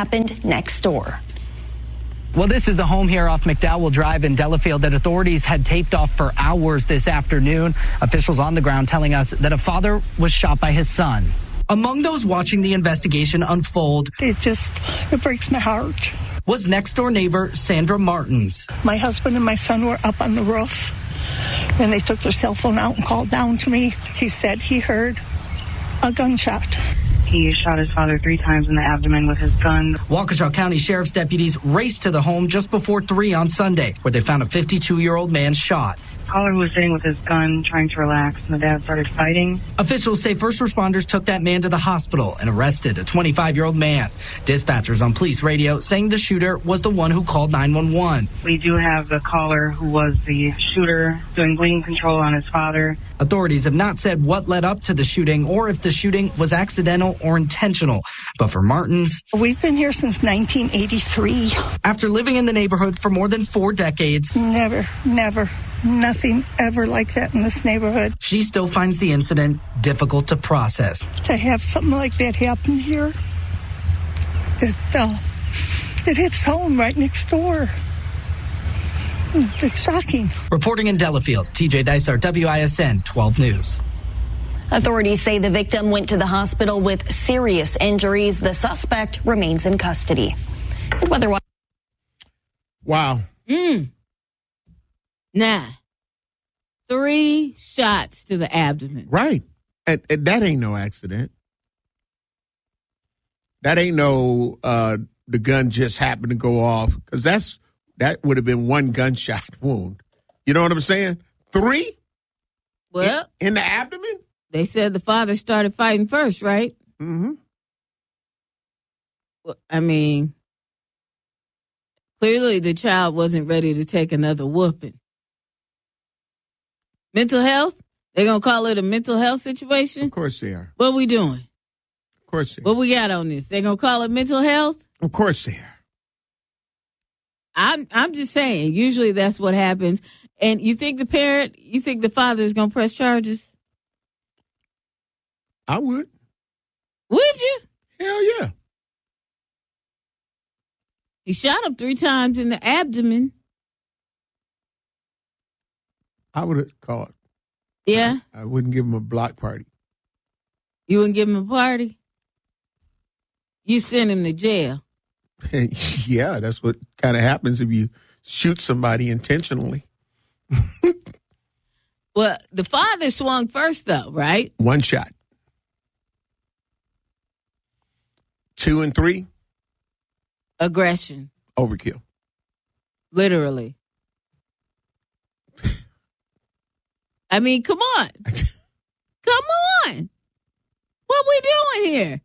happened next door. Well, this is the home here off McDowell Drive in Delafield that authorities had taped off for hours this afternoon. Officials on the ground telling us that a father was shot by his son. Among those watching the investigation unfold, it breaks my heart, was next-door neighbor Sandra Martins. My husband and my son were up on the roof, and they took their cell phone out and called down to me. He said he heard a gunshot. He shot his father 3 times in the abdomen with his gun. Waukesha County Sheriff's deputies raced to the home just before 3 on Sunday, where they found a 52-year-old man shot. Caller was sitting with his gun, trying to relax, and the dad started fighting. Officials say first responders took that man to the hospital and arrested a 25-year-old man. Dispatchers on police radio saying the shooter was the one who called 911. We do have the caller who was the shooter doing bleeding control on his father. Authorities have not said what led up to the shooting or if the shooting was accidental or intentional. But for Martins, we've been here since 1983. After living in the neighborhood for more than 4 decades, never, nothing ever like that in this neighborhood. She still finds the incident difficult to process. To have something like that happen here, it hits home right next door. It's shocking. Reporting in Delafield, TJ Dysart, WISN 12 News. Authorities say the victim went to the hospital with serious injuries. The suspect remains in custody. Good weather. Wow. Nah. 3 shots to the abdomen. Right. And that ain't no accident. That ain't no the gun just happened to go off, because that would have been 1 gunshot wound. You know what I'm saying? 3? Well, in the abdomen? They said the father started fighting first, right? Mm-hmm. Well, I mean, clearly the child wasn't ready to take another whooping. Mental health? They're going to call it a mental health situation? Of course they are. What we doing? Of course they are. What we got on this? They're going to call it mental health? Of course they are. I'm just saying, usually that's what happens. And you think the father is going to press charges? I would. Would you? Hell yeah. He shot him 3 times in the abdomen. I would have called. Yeah? I wouldn't give him a block party. You wouldn't give him a party? You send him to jail. Yeah, that's what kind of happens if you shoot somebody intentionally. Well, the father swung first, though, right? 1 shot. 2 and 3. Aggression. Overkill. Literally. I mean, come on. Come on. What we doing here?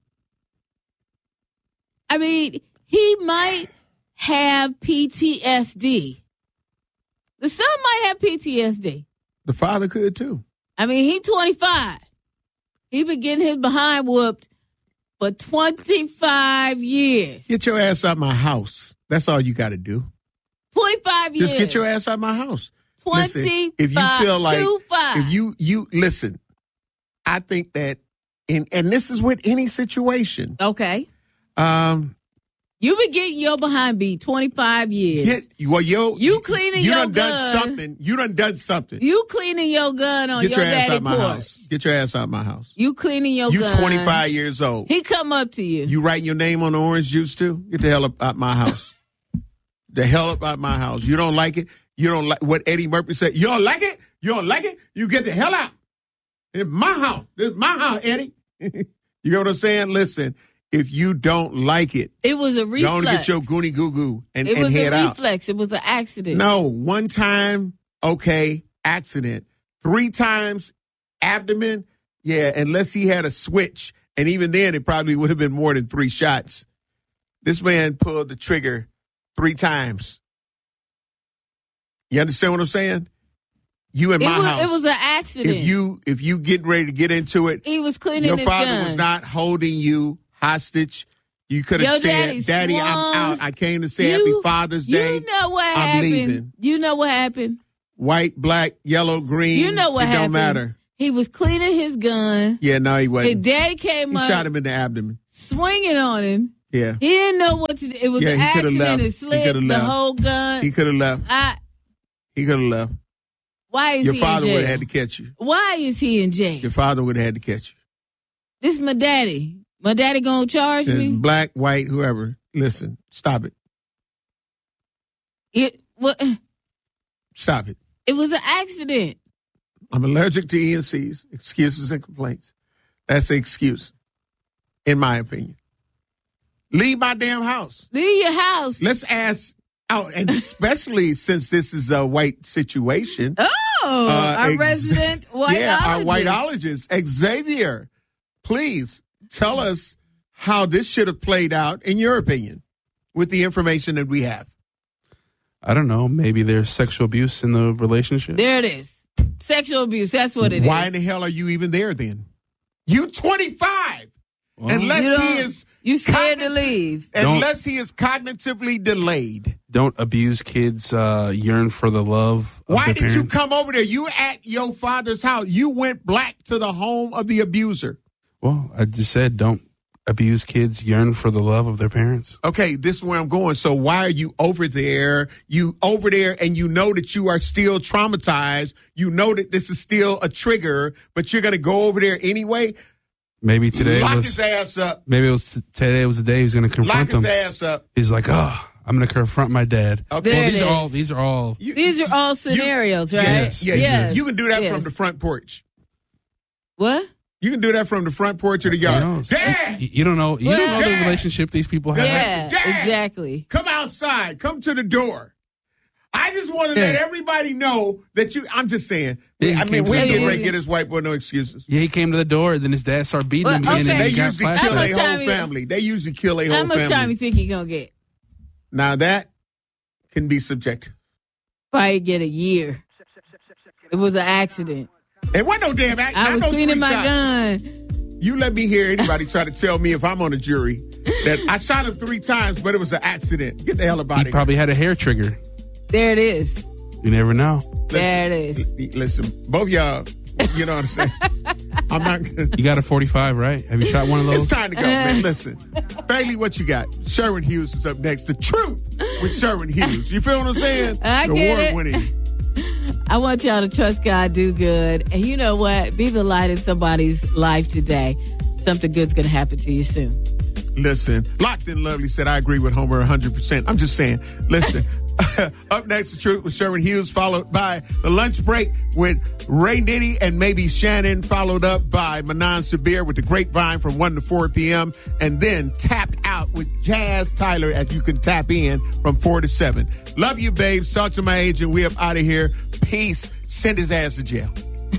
I mean, he might have PTSD. The son might have PTSD. The father could too. I mean, he 25. He been getting his behind whooped for 25 years. Get your ass out my house. That's all you got to do. 25 years. Just get your ass out my house. 25. Listen, if you feel like, if you listen, I think that, and this is with any situation. Okay. You've been getting your behind beat 25 years. You cleaning your gun. You done something. You cleaning your gun on your daddy porch. House. Get your ass out my house. You cleaning your gun. You 25 years old. He come up to you. You writing your name on the orange juice too? Get the hell up out my house. The hell up out my house. You don't like it? You don't like what Eddie Murphy said? You don't like it? You don't like it? You get the hell out. It's my house. It's my house, Eddie. You know what I'm saying? Listen. If you don't like it, it was a reflex. Don't get your goonie goo goo and head out. It was a reflex. It was an accident. No, 1 time, okay, accident. 3 times, abdomen, yeah, unless he had a switch. And even then, it probably would have been more than 3 shots. This man pulled the trigger 3 times. You understand what I'm saying? You in my house. It was an accident. If you get ready to get into it, he was cleaning his gun. Your father was not holding you hostage. You could have said, Daddy, I'm out. I came to say Happy Father's Day. You know what I'm happened. leaving. You know what happened. White, black, yellow, green. You know what happened. It don't matter. He was cleaning his gun. Yeah, no, he wasn't. His daddy came up. He shot him in the abdomen. Swinging on him. Yeah. He didn't know what to do. It was an he could have accident. left. It slipped the whole gun. He could have left. He could have left. Why is Your he in father jail? would have had to catch you. Why is he in jail? Your father would have had to catch you. This is my daddy. My daddy gonna charge me? Black, white, whoever. Listen, stop it. Stop it. It was an accident. I'm allergic to ENCs, excuses and complaints. That's an excuse, in my opinion. Leave my damn house. Leave your house. Let's ask out, and especially since this is a white situation. Our resident whiteologist. Yeah, our whiteologist, Xavier. Please tell us how this should have played out, in your opinion, with the information that we have. I don't know. Maybe there's sexual abuse in the relationship. There it is. Sexual abuse. That's what it is. Why in the hell are you even there then? You 25. Well, unless he is you scared to leave. Unless he is cognitively delayed. Don't abuse kids. Yearn for the love of Why their did parents. you come over there? You at your father's house. You went black to the home of the abuser. Well, I just said don't abuse kids. Yearn for the love of their parents. Okay, this is where I'm going. So why are you over there? You over there and you know that you are still traumatized. You know that this is still a trigger, but you're going to go over there anyway? Maybe today Lock was his ass up. Maybe today was the day he was going to confront Lock him. his ass up. He's like, I'm going to confront my dad. Okay. Well, these are all These are all scenarios, right? Yes. You can do that from the front porch. What? You can do that from the front porch of the yard. Dad! You don't know. You don't know the relationship these people have. Yeah, Dad, exactly. Come outside. Come to the door. I just want to let everybody know that you. I'm just saying. Yeah, I mean, we're to the getting door. ready to get his white boy no excuses. Yeah, he came to the door, then his dad started beating him again. okay. And They he got usually flashbacks. kill How a much whole time family. They usually kill a How whole much time family. you think he gonna get? Now that can be subjective. Probably get a year. It was an accident. It wasn't no damn accident. I was cleaning my gun. You let me hear anybody try to tell me if I'm on a jury that I shot him 3 times, but it was an accident. Get the hell about He it. probably had a hair trigger. There it is. You never know. There it is. Listen, both y'all, you know what I'm saying? I'm not going You got a 45, right? Have you shot one of those? It's time to go, man. Listen. Bailey, what you got? Sherwin Hughes is up next. The Truth with Sherwin Hughes. You feel what I'm saying? I get it. Award-winning. I want y'all to trust God, do good. And you know what? Be the light in somebody's life today. Something good's going to happen to you soon. Listen, Locked in Lovely said, I agree with Homer 100%. I'm just saying, listen. Up next, The Truth with Sherwin Hughes, followed by The Lunch Break with Ray Nitty and maybe Shannon, followed up by Manan Sabir with The Grapevine from 1 to 4 p.m. And then Tapped Out with Jazz Tyler as you can tap in from 4 to 7. Love you, babes. Talk to my agent. We up out of here. Peace. Send his ass to jail.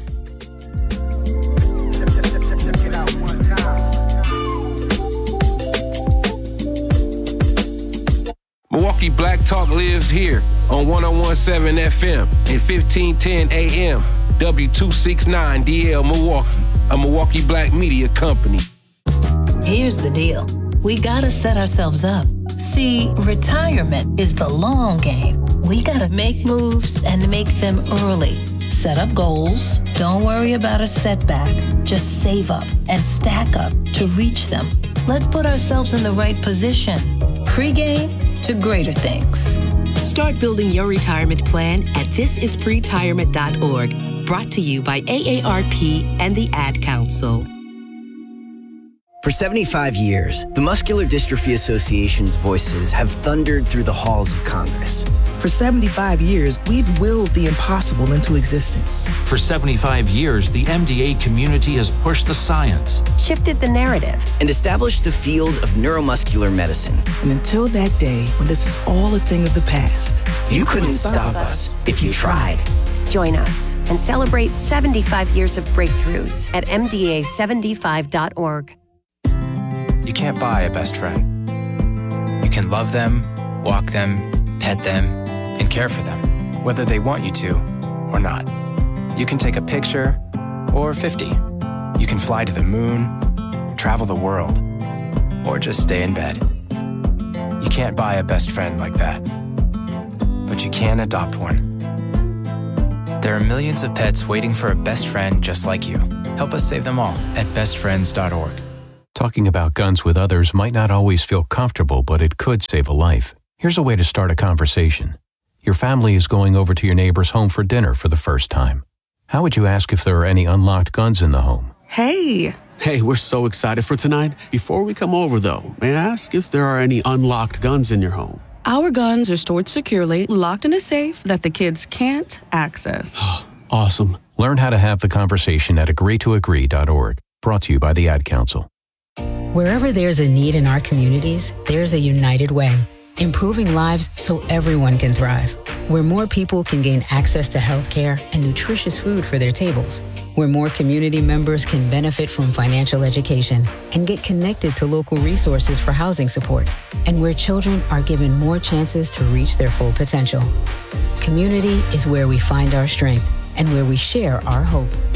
Milwaukee Black Talk lives here on 101.7 FM and 1510 AM, W269DL Milwaukee, a Milwaukee Black media company. Here's the deal. We gotta set ourselves up. See, retirement is the long game. We gotta make moves and make them early. Set up goals. Don't worry about a setback. Just save up and stack up to reach them. Let's put ourselves in the right position. Pre-game to greater things. Start building your retirement plan at thisispretirement.org. Brought to you by AARP and the Ad Council. For 75 years, the Muscular Dystrophy Association's voices have thundered through the halls of Congress. For 75 years, we've willed the impossible into existence. For 75 years, the MDA community has pushed the science, shifted the narrative, and established the field of neuromuscular medicine. And until that day, when this is all a thing of the past, you couldn't stop us if you tried. Join us and celebrate 75 years of breakthroughs at MDA75.org. You can't buy a best friend. You can love them, walk them, pet them, and care for them, whether they want you to or not. You can take a picture or 50. You can fly to the moon, travel the world, or just stay in bed. You can't buy a best friend like that, but you can adopt one. There are millions of pets waiting for a best friend just like you. Help us save them all at bestfriends.org. Talking about guns with others might not always feel comfortable, but it could save a life. Here's a way to start a conversation. Your family is going over to your neighbor's home for dinner for the first time. How would you ask if there are any unlocked guns in the home? Hey, we're so excited for tonight. Before we come over, though, may I ask if there are any unlocked guns in your home? Our guns are stored securely, locked in a safe that the kids can't access. Awesome. Learn how to have the conversation at agreetoagree.org. Brought to you by the Ad Council. Wherever there's a need in our communities, there's a United Way. Improving lives so everyone can thrive. Where more people can gain access to health care and nutritious food for their tables. Where more community members can benefit from financial education and get connected to local resources for housing support. And where children are given more chances to reach their full potential. Community is where we find our strength and where we share our hope.